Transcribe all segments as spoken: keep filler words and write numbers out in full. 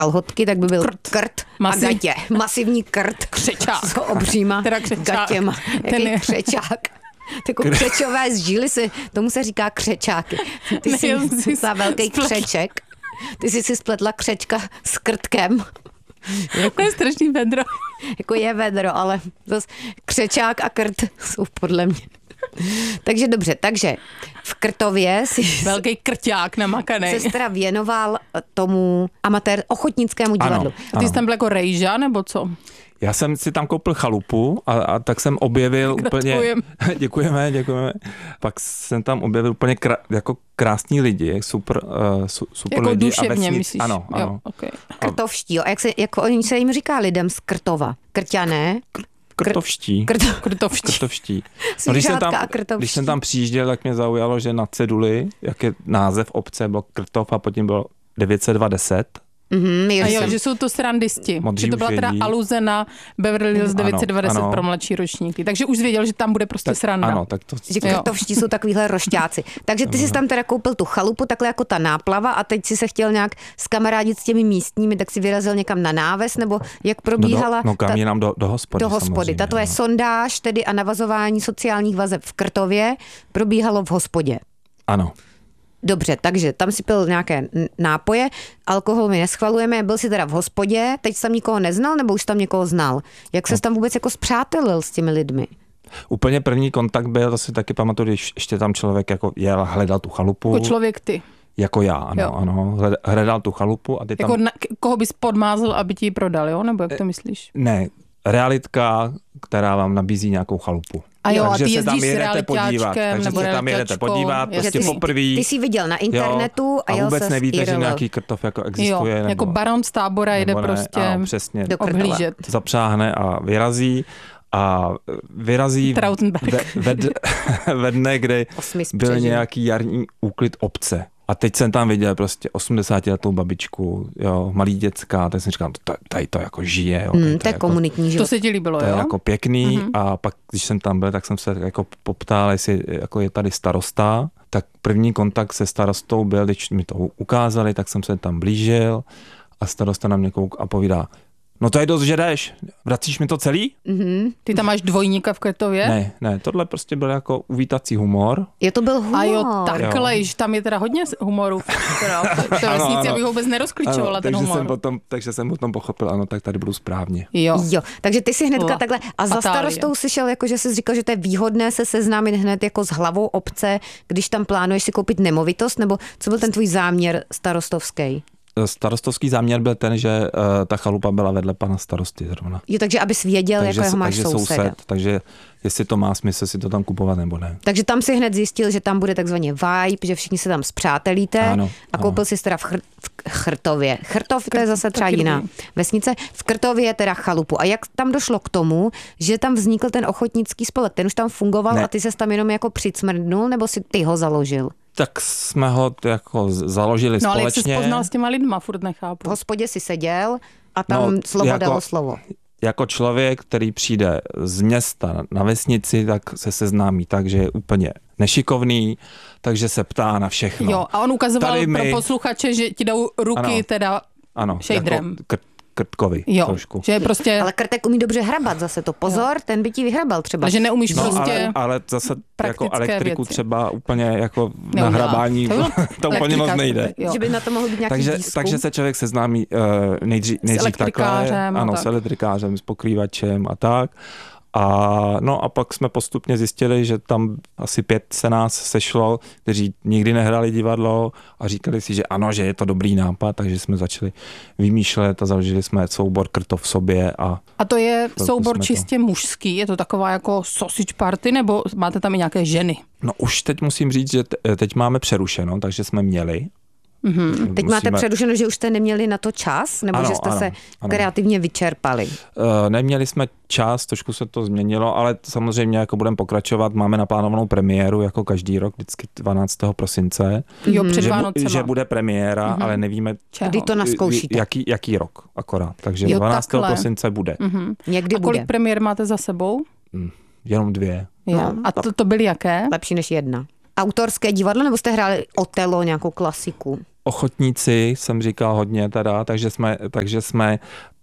kalhotky, tak by byl krt, krt Masiv. a gatě. Masivní krt. Křečák. S obříma Teda křečák. gatěma. Jaký je... křečák. Tako křečové z žíly, se, tomu se říká křečáky. Ty jsi myslela velký křeček. Ty jsi si spletla křečka s krtkem. Jako je strašný vedro. Jako je vedro, ale zase křečák a krt jsou podle mě. Takže dobře, takže v Krtově si velký krťák namakanej. se teda věnoval tomu amatér ochotnickému divadlu. Ano, a ty jsi tam byl jako rejža, nebo co? Já jsem si tam koupil chalupu a, a tak jsem objevil úplně... děkujeme, děkujeme. Pak jsem tam objevil úplně krá, jako krásní lidi, super, uh, su, super jako lidi. Jako duševně vesnic, myslíš? Ano, ano. Jo, okay. Krtovští, jo. A jak se, jako oni se jim říká lidem z Krtova? Krťané? Kr- krtovští. Krto... Krtovští. krtovští. No, když, jsem tam, když jsem tam přijížděl, tak mě zaujalo, že na ceduli, jak je název obce, byl Krtov a potom bylo devět set dvacet. Mm-hmm, a jo, že jsou to srandisti. Modří že to byla teda vědí. aluze na Beverly Hills devět set dvacet ano, ano. pro mladší ročníky. Takže už věděl, že tam bude prostě tak, sranda. Ano, tak to... Že krtovští jsou takovýhle rošťáci. Takže ty jsi tam teda koupil tu chalupu, takhle jako ta náplava a teď si se chtěl nějak zkamarádit s těmi místními, tak si vyrazil někam na náves, nebo jak probíhala... No, do, no kam ta, jinam do, do hospody. Do hospody. Ta tvoje no. sondáž, tedy a navazování sociálních vazeb v Krtově probíhalo v hospodě. Ano. Dobře, takže tam si pil nějaké nápoje, alkohol my neschvalujeme, byl si teda v hospodě, teď jsi tam nikoho neznal, nebo už tam někoho znal? Jak ses tam vůbec jako spřátelil s těmi lidmi? Úplně první kontakt byl, to si taky pamatuju, když ještě tam člověk jako jel, hledal tu chalupu. Jako člověk ty. Jako já, ano, jo. ano. Hledal tu chalupu a ty jako tam... Na, koho bys podmázl, aby ti ji prodal, jo? Nebo jak to myslíš? Ne, realitka, která vám nabízí nějakou chalupu. A jo, takže a ty se tam jezdíš s jedete podívat, takže nebo se tam jedete podívat, prostě poprvé. Ty jsi viděl na internetu jo, a jel a vůbec ses nevíte, I R L. že nějaký Krtov jako existuje. Jo, nebo, jako baron z Tábora jede ne, prostě ano, přesně, do obhlížet. Zapřáhne a vyrazí. A vyrazí ve, ve, ve dne, kdy byl nějaký jarní úklid obce. A teď jsem tam viděl prostě osmdesátiletou babičku, jo, malý děcka, tak jsem říkal, to, tady to jako žije. Jo, hmm, to, to je jako, komunitní život. To se ti líbilo, to jo? To je jako pěkný mm-hmm. a pak, když jsem tam byl, tak jsem se jako poptal, jestli jako je tady starosta. Tak první kontakt se starostou byl, když mi to ukázali, tak jsem se tam blížil a starosta na mě kouk a povídá, no to je dost, že jdeš. Vracíš mi to celý? Mm-hmm. Ty tam máš dvojníka v Krtově? Ne, ne, tohle prostě byl jako uvítací humor. Je to byl humor. A jo, takhle, že tam je teda hodně humoru. V té vesnici, abych ho vůbec nerozklíčovala, ano, ten takže humor. Jsem potom, takže jsem potom pochopil, ano, tak tady budu správně. Jo. jo, takže ty si hnedka O, takhle, a za Atálie. starostou si šel, jako že jsi říkal, že to je výhodné se seznámit hned jako s hlavou obce, když tam plánuješ si koupit nemovitost, nebo co byl ten tvůj záměr starostovský? Starostovský záměr byl ten, že uh, ta chalupa byla vedle pana starosty zrovna. Jo, takže abys věděl, takže, jako ho máš takže souseda. soused. Takže jestli to má smysl si to tam kupovat nebo ne. Takže tam si hned zjistil, že tam bude takzvaně vibe, že všichni se tam spřátelíte ano, a koupil ano. si teda v, chr- v Chrtově. Chrtov, to je zase třeba jiná vesnice. V Krtově je teda chalupu. A jak tam došlo k tomu, že tam vznikl ten ochotnický spolek? Ten už tam fungoval ne. a ty ses tam jenom jako přicmrdnul, nebo si ty ho založil? Tak jsme ho jako založili no, společně. No ale jak jsi poznal s těma lidma, furt nechápu. V hospodě si seděl a tam no, slovo jako, dalo slovo. Jako člověk, který přijde z města na vesnici, tak se seznámí tak, že je úplně nešikovný, takže se ptá na všechno. Jo, a on ukazoval Tady pro my... posluchače, že ti dou ruky ano, teda ano, shaderem. Jako krt, krtkovi jo, trošku. že je prostě... Ale krtek umí dobře hrabat zase to. Pozor, jo. ten by ti vyhrabal třeba. A že neumíš no, prostě ale, ale zase jako elektriku věci. třeba úplně jako na hrabání, to, to úplně moc nejde. Jo. Že by na to mohl být nějaký takže, výzkum. takže se člověk seznámí uh, nejdřív, nejdřív takhle, ano, s elektrikářem, s pokrývačem a tak. A, no a pak jsme postupně zjistili, že tam asi pět se nás sešlo, kteří nikdy nehráli divadlo a říkali si, že ano, že je to dobrý nápad, takže jsme začali vymýšlet a založili jsme soubor Krtov v sobě. A, a to je soubor čistě to. mužský? Je to taková jako sausage party, nebo máte tam i nějaké ženy? No už teď musím říct, že teď máme přerušeno, takže jsme měli. Mm-hmm. Teď Musíme... máte přerušeno, že už jste neměli na to čas, nebo ano, že jste ano, se ano. kreativně vyčerpali? Uh, neměli jsme čas, trošku se to změnilo, ale samozřejmě jako budeme pokračovat, máme naplánovanou premiéru jako každý rok, vždycky dvanáctého prosince. Jo, před že, Vánocema. že bude premiéra, mm-hmm. ale nevíme, kdy to naskoušíte. Jaký, jaký rok akorát. Takže jo, dvanáctého takhle. prosince bude. Mm-hmm. Někdy a kolik bude? premiér máte za sebou? Mm, jenom dvě. Jo. No, a to, to byly jaké? Lepší než jedna. Autorské divadlo, nebo jste hráli Otelo, nějakou klasiku? ochotníci, jsem říkal hodně teda, takže jsme, takže jsme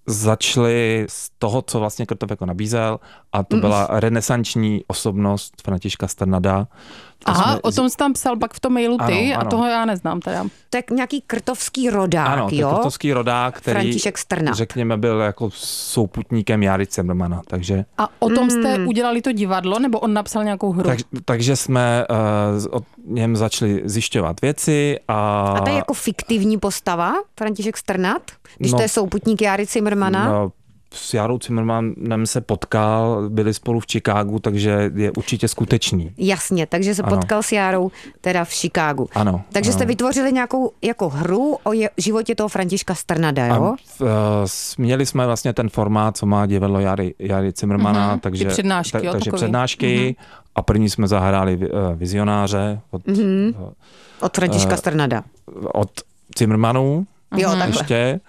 začali z toho, co vlastně Krtov jako nabízel, a to byla renesanční osobnost Františka Strnada. To Aha, jsme... o tom jsi tam psal pak v tom mailu ty, ano, ano. A toho já neznám teda. Tak nějaký krtovský rodák, ano, jo? Ano, krtovský rodák, který, František Strnad, řekněme, byl jako souputníkem Járy Cimrmana, takže... A o tom jste mm. udělali to divadlo, nebo on napsal nějakou hru? Tak, takže jsme uh, o něm začali zjišťovat věci a... A to je jako fiktivní postava, František Strnad, když no, to je souputník Járy Cimrmana? No, s Járou Cimrmanem se potkal, byli spolu v Chicagu, takže je určitě skutečný. Jasně, takže se ano. potkal s Járou teda v Chicagu. Ano. Takže ano. jste vytvořili nějakou jako hru o je, životě toho Františka Strnada, jo? A, v, uh, měli jsme vlastně ten formát, co má divadlo Jary, Jary Cimrmana, mm-hmm. takže, přednášky, ta, jo, takže takový. přednášky mm-hmm. a první jsme zahráli uh, vizionáře od, mm-hmm. uh, od Františka uh, Strnada. Od Cimrmanů jo, mm-hmm. ještě.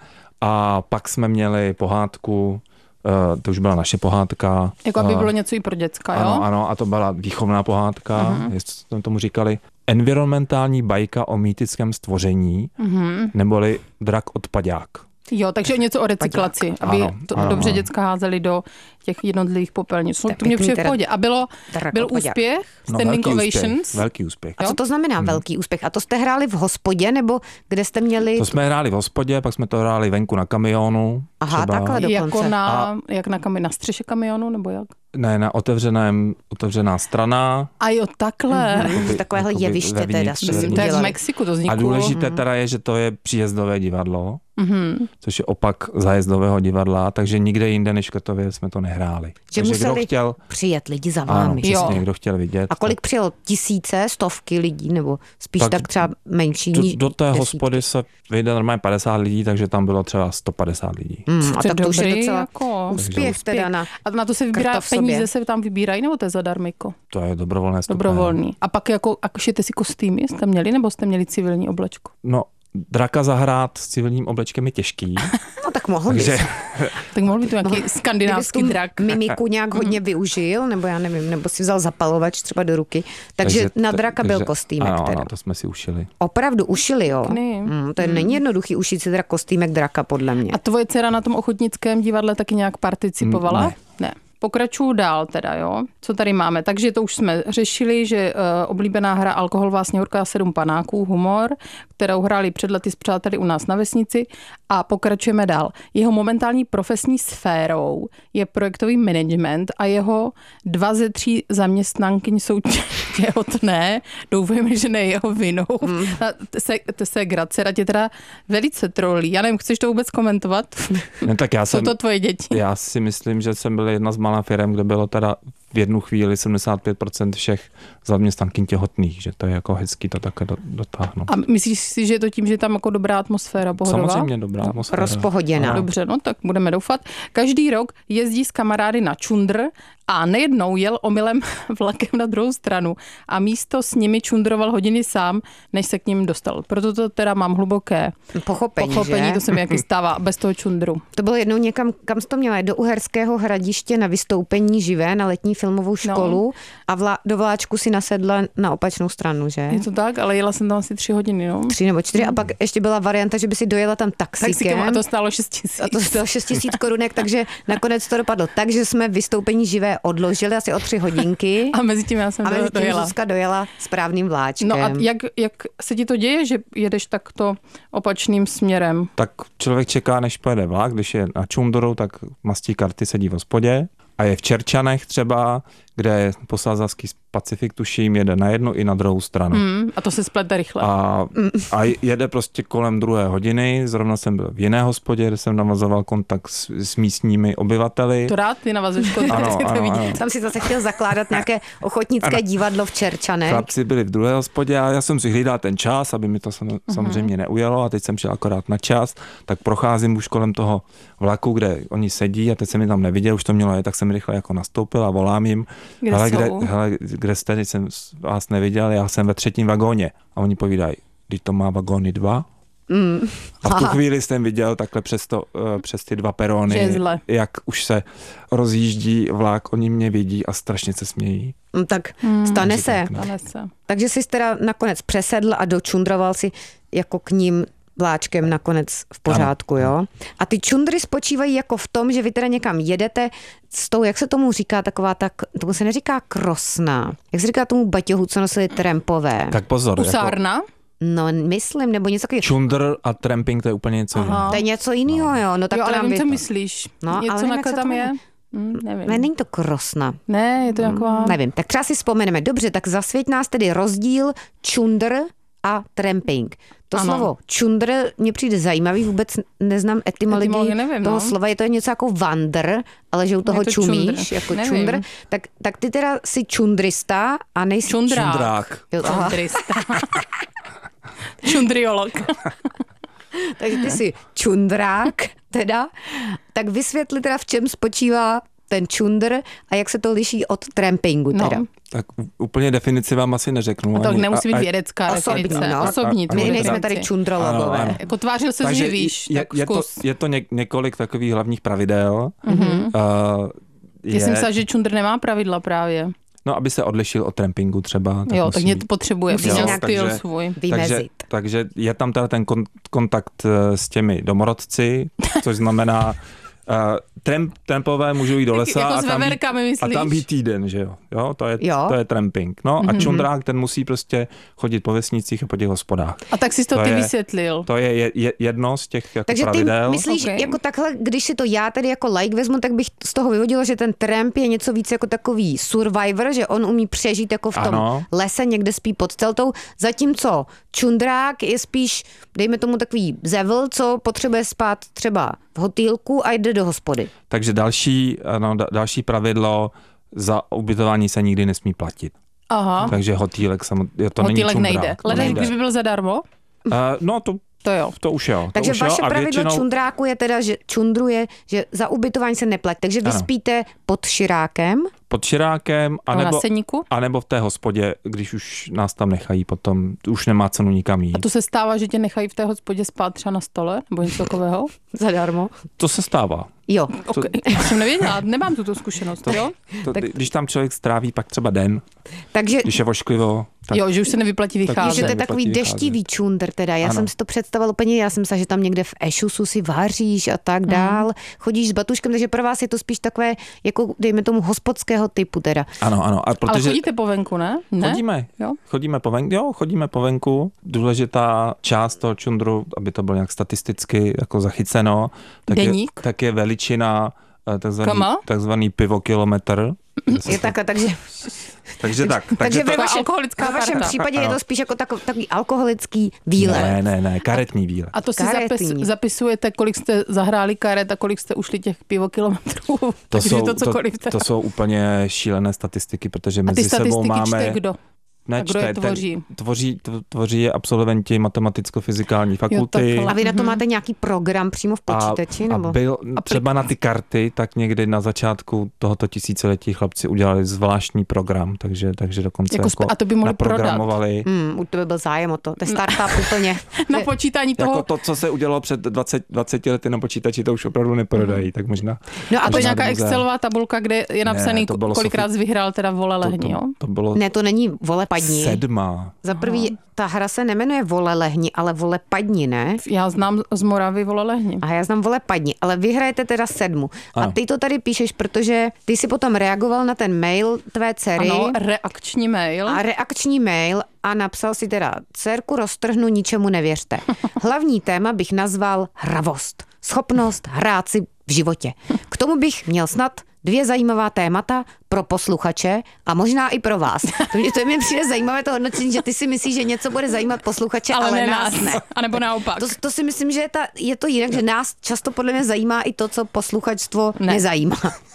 A pak jsme měli pohádku, uh, to už byla naše pohádka. Jako aby bylo něco i pro děcka, jo? Ano, ano, a to byla výchovná pohádka, uh-huh. jestli jsme tomu říkali. Environmentální bajka o mýtickém stvoření, uh-huh. neboli Drak odpadák. Jo, takže něco o recyklaci, aby ano, to ano, dobře ano. děcka házeli do těch jednotlivých popelnic. To mě přijde v pohodě. A bylo, byl úspěch? Standing no, ovations? Úspěch, velký úspěch. A co to znamená hmm. velký úspěch? A to jste hráli v hospodě, nebo kde jste měli... To jsme hráli v hospodě, pak jsme to hráli venku na kamionu. Aha, třeba. takhle dokonce. Jako na, a... jak na, kami, na střeše kamionu, nebo jak? Ne, na otevřeném, otevřená strana. A jo, takhle. Mm-hmm. Takovéhle jeviště teda. To je v Mexiku, to vzniklo. A důležité teda je, že to je příjezdové divadlo, mm-hmm. což je opak zájezdového divadla, takže nikde jinde než v Krtově jsme to nehráli. Že takže museli kdo chtěl, přijet lidi za vámi. Ano, přesně, kdo chtěl vidět. A kolik tak... přijel? Tisíce, stovky lidí, nebo spíš tak, tak třeba menší? Do, do té desítky. Hospody se vyjde normálně padesát lidí, takže tam bylo třeba sto padesát lidí. Mm, a tak to už je docela jako úspěch teda na A na to se vybírá, peníze se tam vybírají, nebo to je zadarmiko? To je dobrovolné vstupné. Dobrovolný. A pak jako, a šijete si kostýmy, jste měli, nebo jste měli civilní oblečku? No, draka zahrát s civilním oblečkem je těžký. No tak mohl Takže... tak mohl by to nějaký no, skandinávský drak. Mimiku nějak hodně využil, nebo já nevím, nebo si vzal zapalovač třeba do ruky. Takže, takže na draka takže, byl kostýmek ano, teda. Ano, to jsme si ušili. Opravdu ušili, jo? Mm, to je mm. není jednoduchý ušít si teda kostýmek draka, podle mě. A tvoje dcera na tom ochotnickém divadle taky nějak participovala? Ne. Ne. Pokračuju dál teda, jo. Co tady máme? Takže to už jsme řešili, že uh, oblíbená hra Alkoholová sněhurka a sedm panáků, humor, kterou hráli před lety s přáteli u nás na vesnici, a pokračujeme dál. Jeho momentální profesní sférou je projektový management a jeho dva ze tří zaměstnankyň jsou těhotné. Doufujeme, že ne jeho vinou. Hmm. Se, se Gracera tě teda velice trolí. Já nevím, chceš to vůbec komentovat? No, tak já jsou jsem, to tvoje děti? Já si myslím, že jsem byl jedna z malá firem, kde bylo teda v jednu chvíli sedmdesát pět procent všech zaměstnankyň těhotných, že to je jako hezký to také dotáhnout. A myslíš si, že je to tím, že je tam jako dobrá atmosféra, pohodová? Samozřejmě dobrá atmosféra. Rozpohoděná. Dobře, no tak budeme doufat. Každý rok jezdí s kamarády na čundr a nejednou jel omylem vlakem na druhou stranu a místo s nimi čundroval hodiny sám, než se k ním dostal. Proto to teda mám hluboké pochopení, pochopení že? To se mi jaký stává bez toho čundru. To bylo jednou někam, kam jsi to měla, do Uherského Hradiště na vystoupení živé na letní filmovou školu no. a vla, do vláčku si nasedla na opačnou stranu, že? Je to tak, ale jela jsem tam asi tři hodiny, no. Tři nebo čtyři hmm. a pak ještě byla varianta, že by si dojela tam taxikem. taxikem a to stálo šest tisíc. A to stálo šest tisíc korunek, takže nakonec to dopadlo tak, že jsme vystoupení živé odložili asi o tři hodinky. A mezi tím já jsem a mezi tím dojela. Zuzka dojela správným vláčkem. No a jak, jak se ti to děje, že jedeš takto opačným směrem? Tak člověk čeká, než pojede vlak, když je na čundru, tak mastí karty, sedí v hospodě a je v Čerčanech třeba, kde je posázavský Pacifik, tuším, jede na jednu i na druhou stranu. Mm, a to se splete rychle. A, a jede prostě kolem druhé hodiny. Zrovna jsem byl v jiné hospodě, kde jsem navazoval kontakt s, s místními obyvateli. To rád ty navazuješ kontakt, ano, to ano, vidíte. ano. Tam si zase chtěl zakládat nějaké ochotnické ano. divadlo v Čerčanech. Chlapci byli v druhé hospodě a já jsem si hlídal ten čas, aby mi to samozřejmě neujelo, a teď jsem šel akorát na čas, tak procházím už kolem toho vlaku, kde oni sedí, a teď jsem mi tam neviděl, už to mělo je, tak jsem rychle jako nastoupil a volám jim. Kde hele, jsou? Kde, hele, kde jste, teď jsem vás neviděl, já jsem ve třetím vagóně. A oni povídají, když to má vagóny dva, Mm. A v tu chvíli jsem viděl takhle přes, to, přes ty dva perony, jak už se rozjíždí vlak, oni mě vidí a strašně se smějí. Tak hmm. stane se. Tak, no. se. Takže jsi teda nakonec přesedl a dočundroval si jako k ním vláčkem nakonec v pořádku, ano. jo? A ty čundry spočívají jako v tom, že vy teda někam jedete s tou, jak se tomu říká, taková tak, tomu se neříká krosna. Jak se říká tomu baťohu, co nosili trampové? Tak pozor. Usárna? Jako... No, myslím, nebo něco takového. Čundr a tramping, to je úplně něco jiného. To je něco jiného, jo. No, tak jo, to ale nám vím, co myslíš. No, něco nakle tam je? Hmm, nevím. Ne, není to krosna. Ne, je to taková... Nevím, tak třeba si vzpomeneme. Dobře, tak zasvěť nás tedy rozdíl čundr a tramping. To ano. slovo čundr mě přijde zajímavý, vůbec neznám etymologii nevím, toho no. slova, je to něco jako vandr, ale že u toho to čumíš, čundr. jako nevím. čundr. Tak, tak ty teda jsi čundrista a nejsi... Čundrák. Čundrák. Jo, čundrista. Čundriolog. Takže ty jsi čundrák teda. Tak vysvětli teda, v čem spočívá ten čundr a jak se to liší od trampingu teda. No. Tak úplně definici vám asi neřeknu. A to ani, nemusí být vědecká osobní, definice. No. Osobní. My nejsme tady čundrologové. Ano, ano. Jako tvářil se, že víš. Je, je, to, je to ně, několik takových hlavních pravidel. Mm-hmm. Uh, je, Já jsem myslela, že čundr nemá pravidla právě. No, aby se odlišil od trampingu třeba. Tak jo, musí, tak mě to potřebuje. Musí jo, nějak styl svůj. Takže, takže je tam teda ten kon, kontakt s těmi domorodci, což znamená Uh, tramp, trampové můžou jít do lesa jako a, tam být, a tam být týden, že jo? Jo, to je, jo. to je tramping. No mm-hmm. a čundrák, ten musí prostě chodit po vesnicích a po těch hospodách. A tak jsi to, to ty je, vysvětlil. To je, je, je jedno z těch jako takže pravidel. Takže ty myslíš, okay. jako takhle, když si to já tady jako like vezmu, tak bych z toho vyvodila, že ten tramp je něco víc jako takový survivor, že on umí přežít jako v tom ano. lese, někde spí pod celtou, zatímco čundrák je spíš, dejme tomu takový zevl, co potřebuje spát třeba v hotýlku a jde do hospody. Takže další, no, další pravidlo, za ubytování se nikdy nesmí platit. Aha. Takže hotýlek, to hotýlek není nejde. Leden, kdyby byl zadarmo? Uh, no to To jo. To už jo. Takže už vaše jo, pravidlo většinou... čundráku je teda, že čundruje, že za ubytování se neplatí. Takže vy ano. spíte pod širákem. Pod širákem, anebo, a anebo v té hospodě, když už nás tam nechají potom, už nemá cenu nikam jít. A to se stává, že tě nechají v té hospodě spát třeba na stole, nebo něco takového? Zadarmo. To se stává. Jo. Okay. To jsem nevěděla, nemám tuto zkušenost, to, jo? To, tak... Když tam člověk stráví pak třeba den, takže... když je vošklivo. Tak... Jo, že už se nevyplatí vycházet. Že to je takový deštivý čundr teda. Já ano. jsem si to představila úplně, já jsem myslela, že tam někde v Ešusu si vaříš a tak dál. Mm. Chodíš s batuškem, takže pro vás je to spíš takové, jako dejme tomu hospodského typu teda. Ano, ano. A protože... Ale chodíte po venku, ne? ne? Chodíme. Jo? Chodíme po venku, jo, chodíme po venku. Důležitá část toho čundru, aby to bylo nějak statisticky jako zachyceno, tak, je, tak je veličina takzvaný, takzvaný pivokilometr. Je takhle, takže... Takže tak. Takže, takže to, ve vašem, v vašem případě ano. je to spíš jako takový, takový alkoholický výlet. Ne, ne, ne, karetní výlet. A to si zapis, zapisujete, kolik jste zahráli karet a kolik jste ušli těch pivokilometrů. To, jsou, to, to, to jsou úplně šílené statistiky, protože mezi sebou máme... A ty statistiky čte kdo? Ne, kdo je tvoří? Ten, tvoří? Tvoří je absolventi matematicko-fyzikální fakulty. Jo, a vy na to máte nějaký program přímo v počítači? A, nebo? a byl, třeba na ty karty, tak někdy na začátku tohoto tisíciletí chlapci udělali zvláštní program, takže, takže dokonce jako, jako a to by mohli naprogramovali. Hmm, to by byl zájem o to. To je startup úplně. Na počítání toho. Jako to, co se udělalo před dvaceti, dvaceti lety na počítači, to už opravdu neprodají, hmm. tak možná. No a to je nějaká Excelová tabulka, kde je napsaný, ne, kolikrát vyhrál teda vole lehni, jo? To, to bylo... Ne, to není vole padni. Sedma. Za prvý, ta hra se nemenuje Vole lehni, ale Vole padni, ne? Já znám z Moravy Vole lehni. A já znám Vole padni, ale vy hrajete teda sedmu. Ano. A ty to tady píšeš, protože ty si potom reagoval na ten mail tvé dcery. Ano, reakční mail. A reakční mail a napsal si teda, dcerku roztrhnu, ničemu nevěřte. Hlavní téma bych nazval hravost. Schopnost hrát si v životě. K tomu bych měl snad dvě zajímavá témata pro posluchače a možná i pro vás. To mě, to mě přijde zajímavé to hodnocení, že ty si myslíš, že něco bude zajímat posluchače, ale, ale ne nás, nás ne. A nebo naopak. To, to si myslím, že je, ta, je to jinak, že nás často podle mě zajímá i to, co posluchačstvo ne. nezajímá.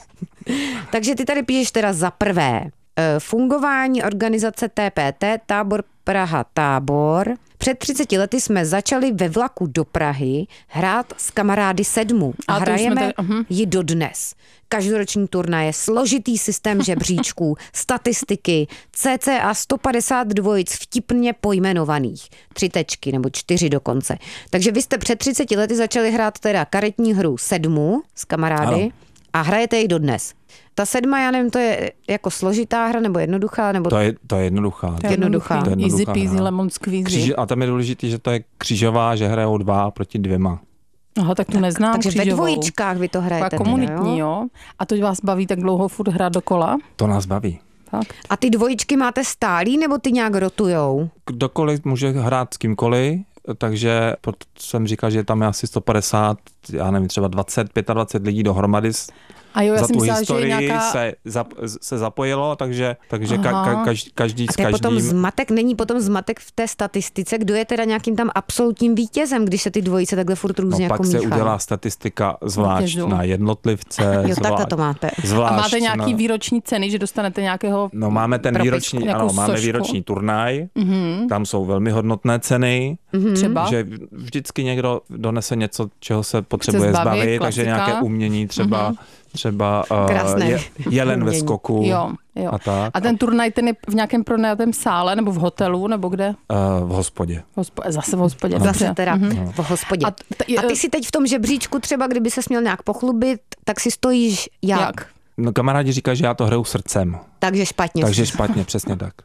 Takže ty tady píšeš teda za prvé fungování organizace T P T, Tábor Praha Tábor, před třiceti lety jsme začali ve vlaku do Prahy hrát s kamarády sedmu a, a hrajeme tady, uh-huh. ji dodnes. Každoroční turnaje, složitý systém žebříčků, statistiky, cca sto padesát dvojic vtipně pojmenovaných. Tři tečky, nebo čtyři dokonce. Takže vy jste před třiceti lety začali hrát teda karetní hru sedmu s kamarády ano. a hrajete ji dodnes. Ta sedma, já nevím, to je jako složitá hra nebo jednoduchá? Nebo... To, je, to je jednoduchá. To je jednoduchá. To je jednoduchá. Easy peasy lemon squeezy. Kříž, a tam je důležitý, že to je křížová, že hrajou dva proti dvěma. Aha, tak to neznám. Takže křížovou. ve dvojičkách vy to hrajete. Tak komunitní, jo? jo. A to vás baví tak dlouho furt hrát dokola? To nás baví. Tak. A ty dvojičky máte stálý, nebo ty nějak rotujou? Kdokoliv může hrát s kýmkoliv, takže proto jsem říkal, že tam je asi sto padesát, já nevím, třeba dvacet, dvacet pět lidí dohromady. A jo, já za jsem tu myslela, historii že nějaká... se, zap, se zapojilo, takže, takže ka, ka, každý, každý a s každým. Potom zmatek, není potom zmatek v té statistice, kdo je teda nějakým tam absolutním vítězem, když se ty dvojice takhle furt různě no, jako pak se míchají. udělá statistika zvlášť Vítězů. na jednotlivce. Jo, zvlášť, takhle to máte. Zvlášť a máte nějaký na... výroční ceny, že dostanete nějakého No máme ten propisku, výroční, ano, máme sošku. výroční turnaj, mm-hmm. tam jsou velmi hodnotné ceny. Mm-hmm. Třeba? Že vždycky někdo donese něco, čeho se potřebuje zbavit, zbavit takže nějaké umění třeba, mm-hmm. třeba uh, je, jelen ve skoku jo, jo. a tak. A ten turnaj ten je v nějakém pronajatém sále nebo v hotelu, nebo kde? Uh, v hospodě. Hospo- zase v hospodě. Zase teda mm-hmm. v hospodě. A, t- a ty si teď v tom žebříčku třeba, kdyby ses měl nějak pochlubit, tak si stojíš jak? jak? No kamarádi říkají, že já to hraju srdcem. Takže špatně. Takže špatně, přesně tak.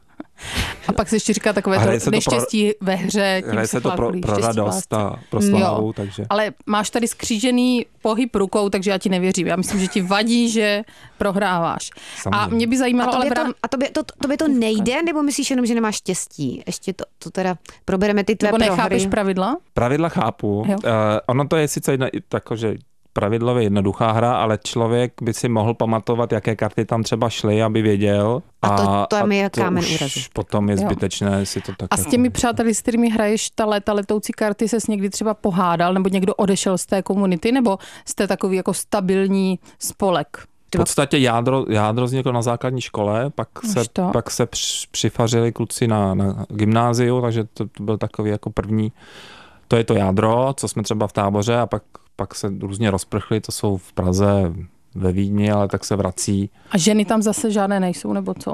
A pak se ještě říká takové to neštěstí pro, ve hře. Hraje se to pro, pro radost a pro slávu. Jo, takže. Ale máš tady skřížený pohyb rukou, takže já ti nevěřím. Já myslím, že ti vadí, že prohráváš. Samozřejmě. A mě by zajímalo... A tobě, ale to, a tobě, to, tobě to nejde, nebo myslíš jenom, že nemáš štěstí? Ještě to, to teda probereme ty tvé nebo prohry. Nebo nechápeš pravidla? Pravidla chápu. Uh, ono to je sice jedna, tako, že pravidlově jednoduchá hra, ale člověk by si mohl pamatovat, jaké karty tam třeba šly, aby věděl. A to, to, a je to kámen už úrazu. Potom je zbytečné jo. si to tak... A s těmi přáteli, s kterými hraješ ta léta letoucí karty, ses někdy třeba pohádal, nebo někdo odešel z té komunity, nebo jste takový jako stabilní spolek? V podstatě jádro, jádro vzniklo na základní škole, pak se, pak se přifařili kluci na, na gymnáziu, takže to, to byl takový jako první, to je to jádro, co jsme třeba v Táboře a pak pak se různě rozprchli, to jsou v Praze, ve Vídni, ale tak se vrací. A ženy tam zase žádné nejsou, nebo co? Uh,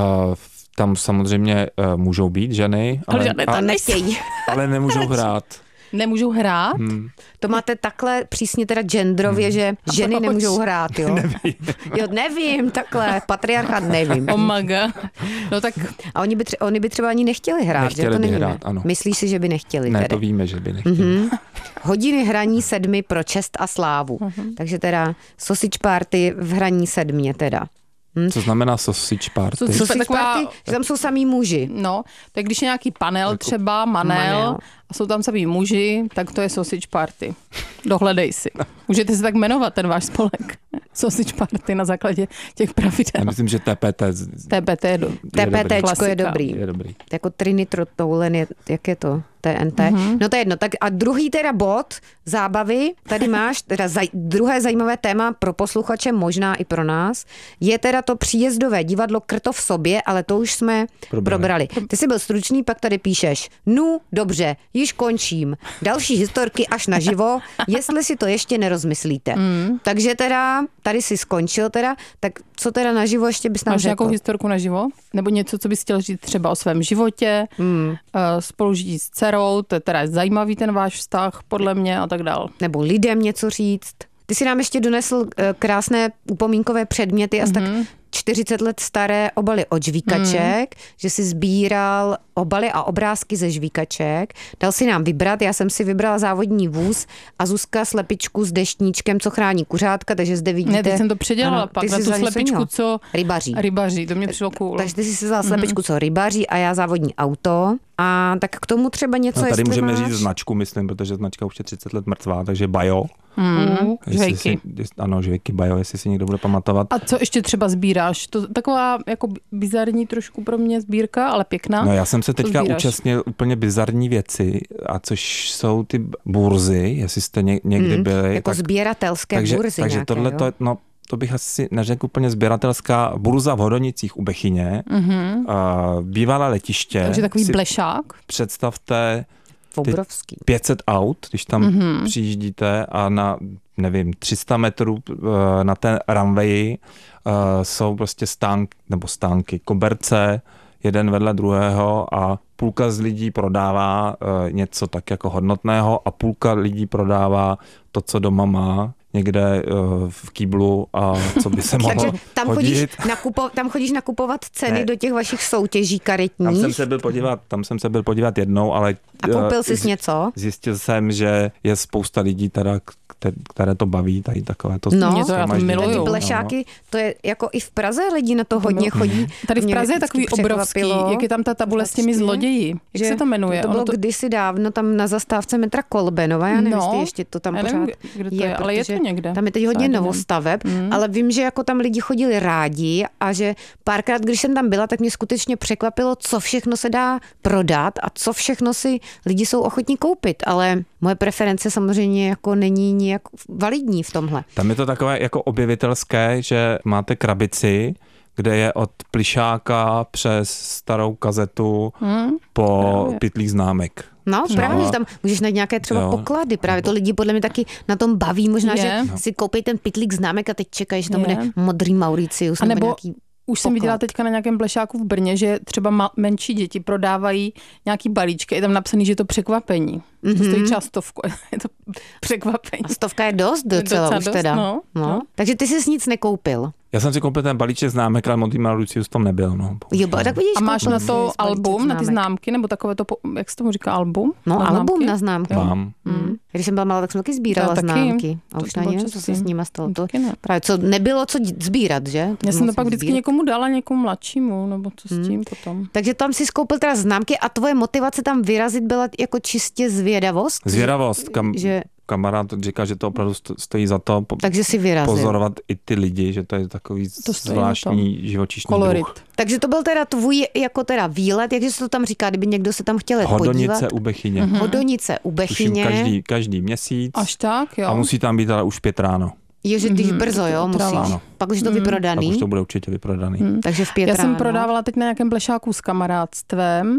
tam samozřejmě uh, můžou být ženy, ale, ale žádné tam nechtějí. Ale nemůžou hrát. Nemůžou hrát? Hmm. To máte takhle přísně teda genderově, hmm. že ženy nemůžou hrát, jo? Nevím. Jo, nevím, takhle, patriarchát nevím. Oh my God. No tak... A oni by, tře- oni by třeba ani nechtěli hrát, nechtěli že to by nevíme. hrát, ano. Myslíš si, že by nechtěli? Ne, tedy? to víme, že by nechtěli. Mm-hmm. Hodiny hraní sedmi pro čest a slávu. Mm-hmm. Takže teda sausage party v hraní sedmě teda. Hm? Co znamená sausage party? Sausage taková... party, že tam jsou samý muži. No, tak když je nějaký panel třeba, manel, manel, a jsou tam samý muži, tak to je sausage party. Dohledej si. Můžete se tak jmenovat, ten váš spolek. Sausage party na základě těch pravidel. Já myslím, že T P T. T P T je, do... T P T je dobrý. Je dobrý. Jako trinitrotoulen je, jak je to? T N T. Mm-hmm. No to je jedno. Tak a druhý teda bod zábavy, tady máš teda zaj, druhé zajímavé téma pro posluchače, možná i pro nás, je teda to příjezdové divadlo Krtov v sobě, ale to už jsme probrali. probrali. Ty jsi byl stručný, pak tady píšeš, no dobře, již končím. Další historky až naživo, jestli si to ještě nerozmyslíte. Mm. Takže teda, tady jsi skončil teda, tak co teda naživo ještě bys nám Máš řekl? nějakou historku naživo? Nebo něco, co bys chtěl říct třeba o svém životě, mm. spolužití s dcerou, to je teda zajímavý ten váš vztah, podle mě a tak dál. Nebo lidem něco říct. Ty si nám ještě donesl krásné upomínkové předměty, asi mm-hmm. tak čtyřicet let staré obaly od žvíkaček, mm. že si sbíral obaly a obrázky ze žvíkaček. Dal si nám vybrat, já jsem si vybrala závodní vůz a Zuzka slepičku s deštníčkem, co chrání kuřátka, takže zde vidíte. Ne, teď jsem to předělala, ano, pak na tu slepičku, měl. co rybaří. Rybaří, to mě přišlo cool. Takže ty jsi si vzala slepičku, mm-hmm. co rybaří a já závodní auto. A tak k tomu třeba něco, no, tady můžeme máš... říct značku, myslím, protože značka už je třicet let mrtvá, takže Bajo. Mm, žvejky. Si, ano, žvejky Bajo, jestli si někdo bude pamatovat. A co ještě třeba sbíráš? To taková jako bizarní trošku pro mě sbírka, ale pěkná. No já jsem se teďka účastnil úplně bizarní věci, a což jsou ty burzy, jestli jste někdy byli. Mm, jako tak, sběratelské takže, burzy Takže nějaké, tohle to, no, to bych asi neřekl úplně sběratelská burza v Hodonicích u Bechyně, mm-hmm. bývalá letiště. Takže takový blešák. Představte Obrovský. pět set aut, když tam mm-hmm. přijíždíte a na, nevím, tři sta metrů na té runwayi uh, jsou prostě stánky, nebo stánky, koberce, jeden vedle druhého a půlka z lidí prodává uh, něco tak jako hodnotného a půlka lidí prodává to, co doma má, někde uh, v kýblu a co by se mohlo Takže tam chodíš, nakupo, tam chodíš nakupovat ceny ne. do těch vašich soutěží karetních. Tam jsem se byl podívat, tam jsem se byl podívat jednou, ale a koupil jsi uh, něco? Zjistil jsem, že je spousta lidí, teda, které to baví, tady takové to. No, to já to miluju. Ty blešáky, no. To je jako i v Praze lidi na to hodně to chodí. Tady v Praze je takový obrovský, jak je tam ta tabule s těmi zloději. Jak se to jmenuje? To bylo to... kdysi dávno tam na zastávce metra Kolbenova, já nevím, no, jestli ještě to tam pořád nevím, kde to je, je, ale je to někde. Tam je teď hodně novostaveb, mm. ale vím, že jako tam lidi chodili rádi a že párkrát, když jsem tam byla, tak mě skutečně překvapilo, co všechno se dá prodat a co všechno si lidi jsou ochotní koupit, ale moje preference samozřejmě jako není nijak validní v tomhle. Tam je to takové jako objevitelské, že máte krabici, kde je od plišáka přes starou kazetu hmm. po právě. Pytlík známek. No třeba. Právě, že tam můžeš najít nějaké třeba jo. poklady, právě to lidi podle mě taky na tom baví, možná, je. že no. si koupí ten pytlík známek a teď čekají, že tam bude modrý Mauricius a nebo nebo nějaký už jsem viděla teďka na nějakém blešáku v Brně, že třeba ma- menší děti prodávají nějaký balíčky, je tam napsaný, že je to překvapení. Mm-hmm. To stojí třeba stovku, je to překvapení. A stovka je dost docela, docela už dost, teda. No, no. No. Takže ty jsi nic nekoupil. Já jsem si koupil ten balíček známek, ale modrý Mauricius tam nebyl. No. Jo, tak vidíš, a máš na to album, na ty známky, nebo takové to, jak se tomu říká, album? No, na album známky? na známky. Mám. Mm. Když jsem byla malá, tak jsem taky sbírala taky. známky. A už nevím, co se s nimi stalo. To právě co nebylo co sbírat, že? Já jsem to pak vždycky sbírat. Někomu dala, někomu mladšímu, nebo co s tím mm. potom. Takže tam si skoupil teda známky a tvoje motivace tam vyrazit byla jako čistě zvědavost? Zvědavost, kam... Že... Kamarád říká, že to opravdu stojí za to po, takže si vyrazil. Pozorovat i ty lidi, že to je takový to zvláštní živočišný kolorit. Druh. Takže to byl teda tvůj jako teda výlet, jakže se to tam říká, kdyby někdo se tam chtěl podívat. Hodonice u Bechyně. Mm-hmm. Hodonice u Bechyně. Každý, každý měsíc. Až tak, jo. A musí tam být ale už pět ráno. Je, že když mm-hmm. brzo, jo, musíš. Ano. Pak už je to mm. vyprodaný. Pak už to bude určitě vyprodaný. Mm. Takže v pět Já ráno. jsem prodávala teď na nějakém blešáku s kamarádstvem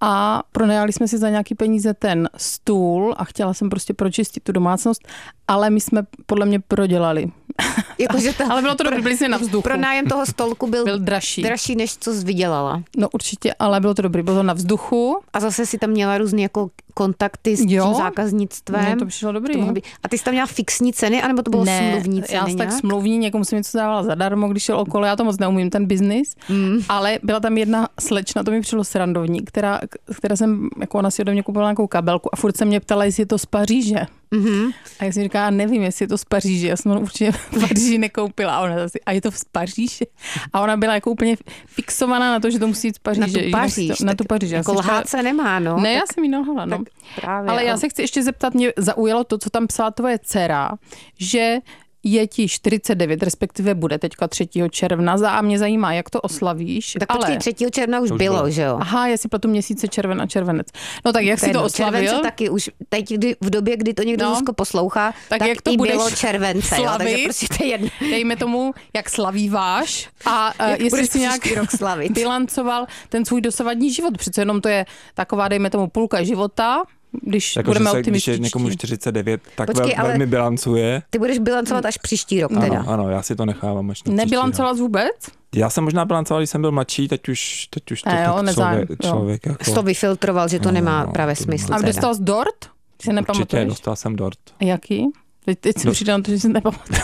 a pronajali jsme si za nějaký peníze ten stůl a chtěla jsem prostě pročistit tu domácnost, ale my jsme podle mě prodělali. Jakože to, ale bylo to dobré, byli jsme na vzduchu. Pronájem toho stolku byl, byl dražší. dražší, než co jsi vydělala. No určitě, ale bylo to dobré, bylo to na vzduchu. A zase si tam měla různý jako kontakty s jo, tím zákaznictvem. Mně to přišlo dobrý. To být... A ty jsi tam měla fixní ceny, anebo to bylo ne, smluvní ceny? Já jsem tak smluvní, někomu jsem něco dávala zadarmo, když šel okolo, já to moc neumím, ten biznis, mm. ale byla tam jedna slečna, to mi přišlo srandovní, která, která jsem, jako ona si ode mě koupila nějakou kabelku a furt se mě ptala, jestli je to z Paříže. Mm-hmm. A já jsem říkala, nevím, jestli je to z Paříže, já jsem určitě v Paříži nekoupila. A ona zase, a je to z Paříže? A ona byla jako úplně fixovaná na to, že to musí jít z Paříže. Na tu Paříž. To, na tu Paříž. Jako lhát se nemá, no. Ne, tak, já jsem jí nalhala, no. Právě, ale já se chci ještě zeptat, mě zaujalo to, co tam psala tvoje dcera, že je ti čtyřicet devět, respektive bude teďka třetího června a mě zajímá, jak to oslavíš. Tak počkej, ale... třetího června už, už bylo, bylo, že jo? Aha, já si platu měsíce červen a červenec. No tak jak to si to oslavil? Července taky už, teď kdy, v době, kdy to někdo no, poslouchá, tak, tak jak to i bylo července, jo, takže prostě to je jedno. Dejme tomu, jak slavíváš a jak jestli si nějak rok slavit. bilancoval ten svůj dosavadní život. Přece jenom to je taková, dejme tomu, půlka života. Když jako, budeme se, optimističtí. Když je někomu čtyřicet devět, tak Počkej, vel, velmi bilancuje. Ty budeš bilancovat až příští rok teda. Ano, ano, já si to nechávám až na Nebilancoval vůbec? Já jsem možná bilancoval, když jsem byl mladší, teď už, teď už to jo, tak nezájem, člověk, člověk jako... to vyfiltroval, že to no, nemá no, právě smysl. A dostal jsi dort? Určitě, dostal jsem dort. A jaký? Teď, teď jsem přidal na to, že jsem nepamatuji.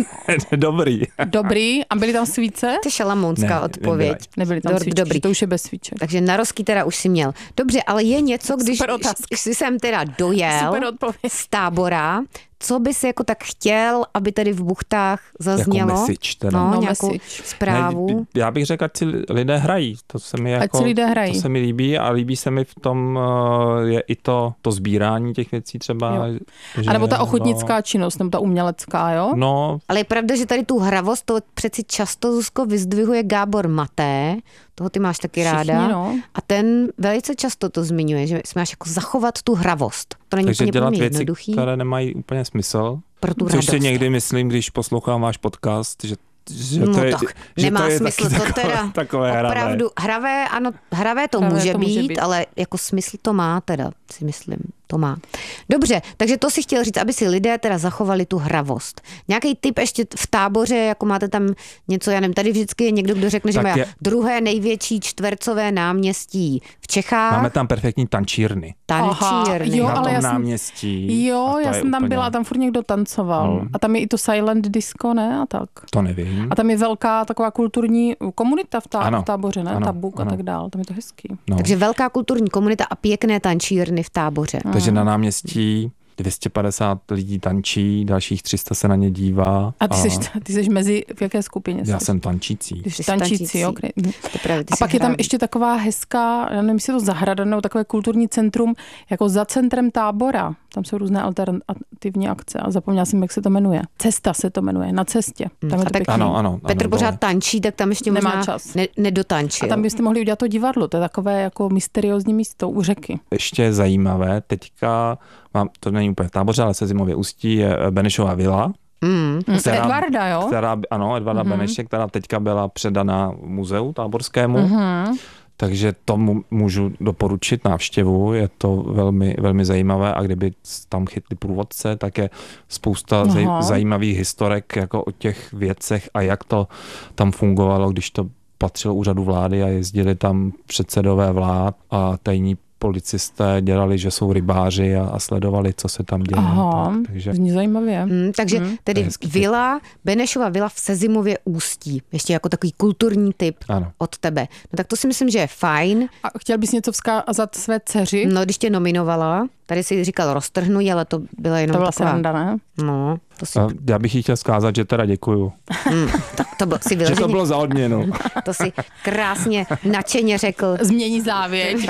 Dobrý. Dobrý. A byly tam svíce? To je šalamounská ne, odpověď. Nebyly, nebyly tam svíčky, dobrý. To už je bez svíček. Takže na rozky teda už si měl. Dobře, ale je něco, když jsem teda dojel z Tábora, co by si jako tak chtěl, aby tady v Buchtách zaznělo? Jako message teda. No, no nějakou message. zprávu. Ne, já bych řekl, ať si lidé hrají. To se mi, jako, lidé hrají. To se mi líbí a líbí se mi v tom je i to, to sbírání těch věcí třeba. Že, a nebo ta ochotnická no, činnost, nebo ta umělecká, jo? No. Ale je pravda, že tady tu hravost, to přeci často, Zuzko, vyzdvihuje Gábor Maté, toho ty máš taky Všichni, ráda. No. A ten velice často to zmiňuje, že máš jako zachovat tu hravost. To není takže úplně dělat věci, jednoduchý. které nemají úplně smysl. Pro tu Což radost. si někdy myslím, když poslouchám váš podcast, že že no to je, tak že nemá to je smysl, to teda takové opravdu hravé, ano, hravé to, hravé může, to může být, být, ale jako smysl to má teda, si myslím. To má. Dobře, takže to si chtěl říct, aby si lidé teda zachovali tu hravost. Nějaký tip ještě v Táboře, jako máte tam něco, já nevím, tady vždycky je někdo, kdo řekne, že má je... druhé největší čtvercové náměstí v Čechách. Máme tam perfektní tančírny. Tančírny. Jo, na ale tom já jsem... náměstí. Jo, já jsem tam úplně... byla a tam furt někdo tancoval. Hmm. A tam je i to silent disco, ne? A tak. To nevím. A tam je velká taková kulturní komunita v, tá... ano, v Táboře, ne? Ano, Tabuk ano. a tak dál. Tam je to hezký. No. Takže velká kulturní komunita a pěkné tančírny v Táboře. Hmm. Takže na náměstí dvě stě padesát lidí tančí, dalších tři sta se na ně dívá. A ty, a... Jsi, ty jsi mezi, v jaké skupině jsi? Já jsem tančící. Ty jsi tančící, jo. Právě, a pak je tam ještě taková hezká, já nevím, jestli je to zahrada, nebo takové kulturní centrum, jako za centrem Tábora. Tam jsou různé alternativní akce a zapomněla jsem, jak se to jmenuje. Cesta se to jmenuje, na cestě. Tam je to tak ano, ano, Petr ano, pořád dole. tančí, tak tam ještě Nemá možná čas. Ne, nedotančil. A tam byste mohli udělat to divadlo, to je takové jako mysteriózní místo u řeky. Ještě zajímavé, teďka, mám, to není úplně v Táboře, ale se Zimově Ústí, je Benešova vila. Mm. Která, Edvarda, jo? Která, ano, Edvarda mm-hmm. Beneše, která teďka byla předaná muzeu táborskému. Mm-hmm. Takže tomu můžu doporučit návštěvu, je to velmi, velmi zajímavé a kdyby tam chytli průvodce, tak je spousta zaj, zajímavých historek jako o těch věcech a jak to tam fungovalo, když to patřilo úřadu vlády a jezdili tam předsedové vlád a tajní policisté dělali, že jsou rybáři a, a sledovali, co se tam děje. Aha, tak, takže zní zajímavě. Hmm, takže hmm. tedy vila, Benešova vila v Sezimově Ústí. Ještě jako takový kulturní tip ano. od tebe. No tak to si myslím, že je fajn. A chtěl bys něco vzkázat své dceři? No, když tě nominovala, tady si říkal roztrhnuj, ale to byla jenom to byla taková... sranda, ne? No, to si... Já bych jí chtěl vzkázat, že teda děkuju. Hmm, tak to bylo, si vyloženě... Že to bylo za odměnu. To si krásně nadšeně řekl. Změní závěť.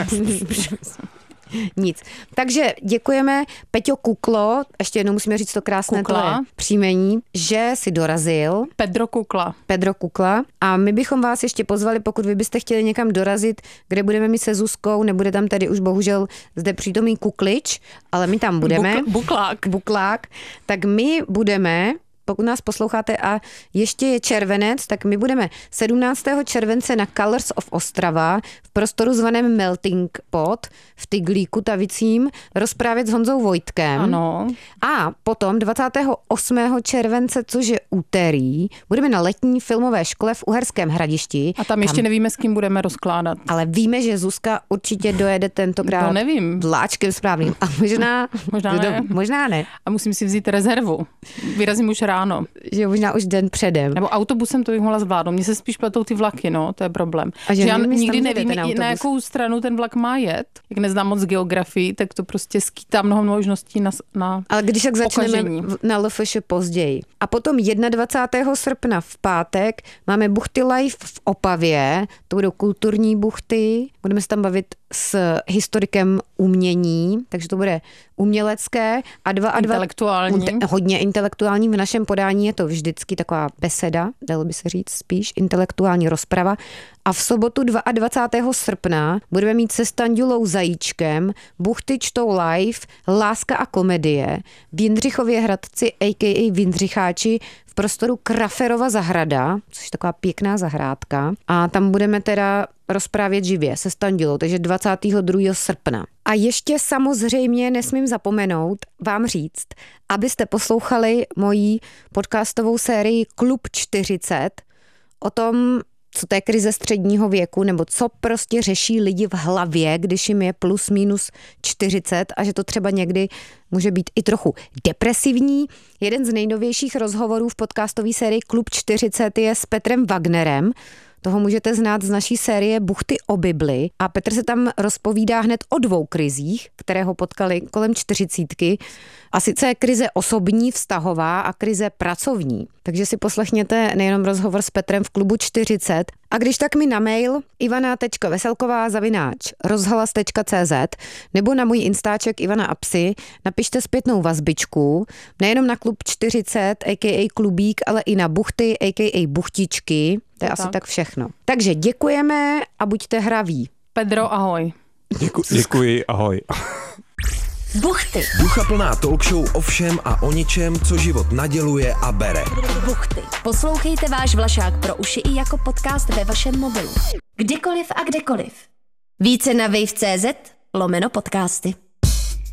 Nic. Takže děkujeme, Peťo Kuklo, ještě jednou musíme říct to krásné tvoje příjmení, že si dorazil. Pedro Kukla. Pedro Kukla. A my bychom vás ještě pozvali, pokud vy byste chtěli někam dorazit, kde budeme mít se Zuzkou, nebude tam tady už bohužel zde přítomný Kuklič, ale my tam budeme. Buk, buklák. Buklák. Tak my budeme... Pokud nás posloucháte a ještě je červenec, tak my budeme sedmnáctého července na Colors of Ostrava v prostoru zvaném Melting Pot v Tyglíku Tavicím rozprávět s Honzou Vojtkem. Ano. A potom dvacátého osmého července, což je úterý, budeme na letní filmové škole v Uherském Hradišti. A tam ještě tam... nevíme, s kým budeme rozkládat. Ale víme, že Zuzka určitě dojede tentokrát to nevím. vláčkem správným. A možná, možná, ne. možná ne. A musím si vzít rezervu. Vyrazím už ráno. Že možná už den předem. Nebo autobusem to bych mohla zvládnout. Mně se spíš pletou ty vlaky, no, to je problém. A že že já nevím, nikdy nevím, na jakou stranu ten vlak má jet. Jak neznám moc geografii, tak to prostě skýtá mnoho možností na, na Ale když tak začneme pokažení. Na L F Š později. A potom dvacátého prvního srpna v pátek máme Buchty Live v Opavě. To budou kulturní buchty. Budeme se tam bavit s historikem umění, takže to bude umělecké a dva a dva... Intelektuální. Hodně intelektuální. V našem podání je to vždycky taková beseda, dalo by se říct spíš, intelektuální rozprava. A v sobotu dvacátého druhého srpna budeme mít se Standulou Zajíčkem Buchty čtou live Láska a komedie v Jindřichově Hradci, a k a. v Jindřicháči v prostoru Kraferova zahrada, což je taková pěkná zahrádka. A tam budeme teda rozprávět živě se Standulou, takže dvacátého druhého srpna. A ještě samozřejmě nesmím zapomenout vám říct, abyste poslouchali moji podcastovou sérii Klub čtyřicet o tom, co to je krize středního věku, nebo co prostě řeší lidi v hlavě, když jim je plus minus čtyřicet a že to třeba někdy může být i trochu depresivní. Jeden z nejnovějších rozhovorů v podcastové sérii Klub čtyřicet je s Petrem Wagnerem. Toho můžete znát z naší série Buchty o Bibli a Petr se tam rozpovídá hned o dvou krizích, které ho potkali kolem čtyřicítky. A sice krize osobní, vztahová a krize pracovní. Takže si poslechněte nejenom rozhovor s Petrem v Klubu čtyřicet. A když tak mi na mail ivana tečka veselková zavináč rozhlas tečka cé zet nebo na můj instáček Ivana a Psy napište zpětnou vazbičku nejenom na Klub čtyřicet, a k a. Klubík, ale i na Buchty, a k a. Buchtičky. To je asi tak všechno. Takže děkujeme a buďte hraví. Pedro, ahoj. Děku, děkuji, ahoj. Buchty. Duchaplná talk show o všem a o ničem, co život naděluje a bere. Buchty. Poslouchejte váš Vlašák pro uši i jako podcast ve vašem mobilu. Kdykoliv a kdekoliv. Více na wave tečka cé zet lomeno podcasty.